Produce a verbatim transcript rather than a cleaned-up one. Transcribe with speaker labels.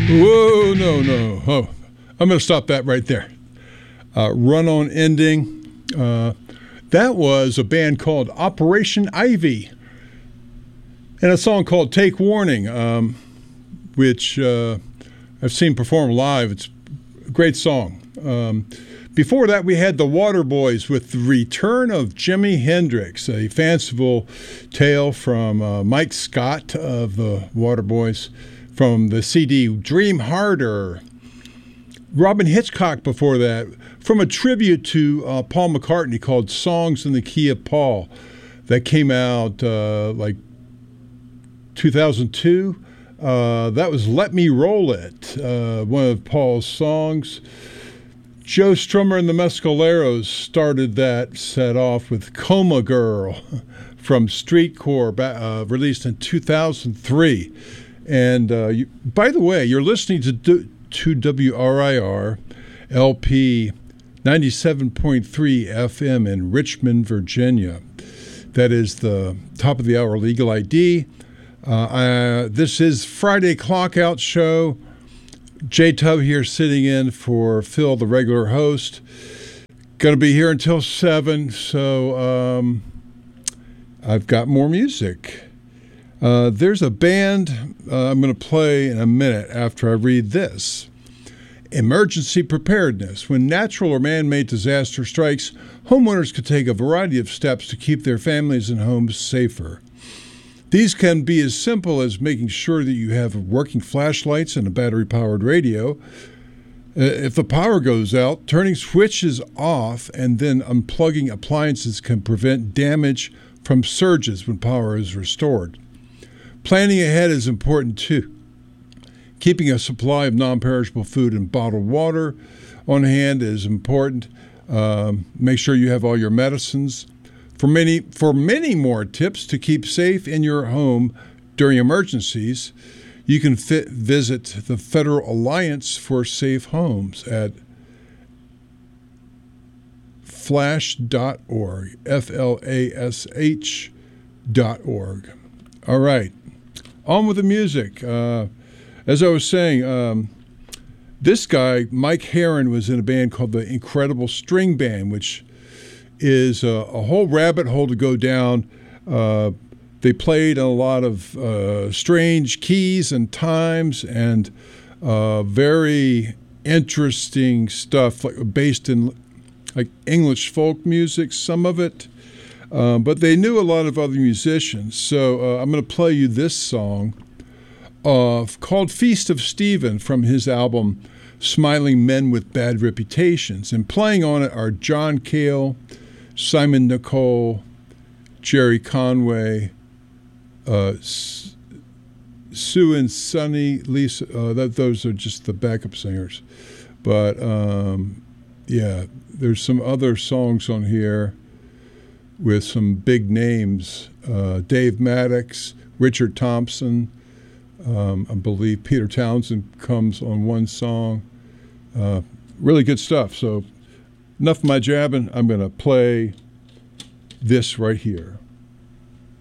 Speaker 1: Whoa, no, no. Oh, I'm going to stop that right there. Uh, Run On Ending. Uh, that was a band called Operation Ivy. And a song called Take Warning, um, which uh, I've seen perform live. It's a great song. Um, before that, we had the Waterboys with The Return of Jimi Hendrix, a fanciful tale from uh, Mike Scott of the Waterboys from the C D Dream Harder. Robin Hitchcock before that, from a tribute to uh, Paul McCartney called Songs in the Key of Paul that came out uh, like two thousand two. Uh, that was Let Me Roll It, uh, one of Paul's songs. Joe Strummer and the Mescaleros started that set off with Coma Girl from Streetcore, uh, released in two thousand three. And uh, you, by the way, you're listening to, to W R I R L P ninety-seven point three F M in Richmond, Virginia. That is the top of the hour Legal I D. Uh, uh, this is Friday Clock Out Show. J-Tub here sitting in for Phil, the regular host. Going to be here until seven, so um, I've got more music. Uh, there's a band uh, I'm going to play in a minute after I read this. Emergency preparedness. When natural or man-made disaster strikes, homeowners can take a variety of steps to keep their families and homes safer. These can be as simple as making sure that you have working flashlights and a battery-powered radio. Uh, if the power goes out, turning switches off and then unplugging appliances can prevent damage from surges when power is restored. Planning ahead is important too. Keeping a supply of non-perishable food and bottled water on hand is important. Um, make sure you have all your medicines. For many, for many more tips to keep safe in your home during emergencies, you can fit, visit the Federal Alliance for Safe Homes at flash dot org, F L A S H dot org. All right, on with the music. Uh, as I was saying, um, this guy, Mike Herron, was in a band called the Incredible String Band, which is a, a whole rabbit hole to go down. Uh, they played a lot of uh, strange keys and times and uh, very interesting stuff, like based in like English folk music, some of it. Uh, but they knew a lot of other musicians. So uh, I'm going to play you this song uh, called Feast of Stephen from his album Smiling Men with Bad Reputations. And playing on it are John Cale, Simon Nicole, Jerry Conway, uh, S- Sue and Sonny, Lisa. Uh, that, those are just the backup singers. But, um, yeah, there's some other songs on here with some big names. Uh, Dave Maddox, Richard Thompson, um, I believe Peter Townsend comes on one song. Uh, really good stuff. So enough of my jabbing. I'm going to play this right here.